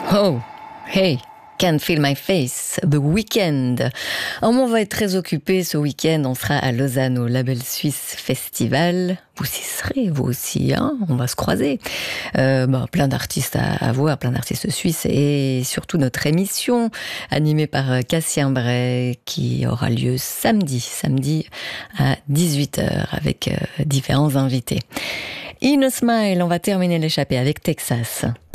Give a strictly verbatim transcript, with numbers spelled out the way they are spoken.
Oh, hey, Can't Feel My Face, The Weeknd. Oh, on va être très occupé ce week-end. On sera à Lausanne au Label Suisse Festival. Vous y serez, vous aussi, hein? On va se croiser. Euh, bah, plein d'artistes à, à voir, plein d'artistes suisses et surtout notre émission animée par Cassien Bray qui aura lieu samedi, samedi à dix-huit heures avec euh, différents invités. In a Smile, on va terminer l'échappée avec Texas.